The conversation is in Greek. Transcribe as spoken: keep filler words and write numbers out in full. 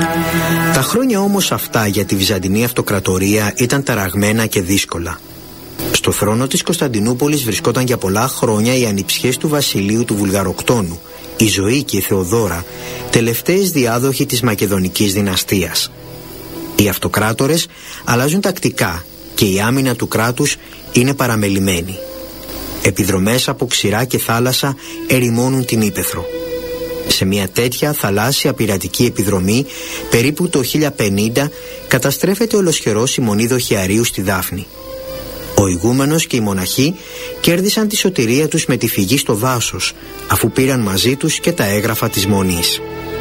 Τα χρόνια όμως αυτά για τη Βυζαντινή Αυτοκρατορία ήταν ταραγμένα και δύσκολα. Στο θρόνο της Κωνσταντινούπολης βρισκόταν για πολλά χρόνια οι ανιψιές του βασιλείου του Βουλγαροκτόνου, η Ζωή και η Θεοδόρα, τελευταίες διάδοχοι της Μακεδονικής δυναστείας. Οι αυτοκράτορες αλλάζουν τακτικά και η άμυνα του κράτους είναι παραμελημένη. Επιδρομές από ξηρά και θάλασσα ερημώνουν την ύπαιθρο. Σε μια τέτοια θαλάσσια πειρατική επιδρομή, περίπου το χίλια πενήντα, καταστρέφεται ολοσχερός η μονή Δοχιαρίου στη Δάφνη. Ο ηγούμενος και οι μοναχοί κέρδισαν τη σωτηρία τους με τη φυγή στο δάσος, αφού πήραν μαζί τους και τα έγγραφα της μονής.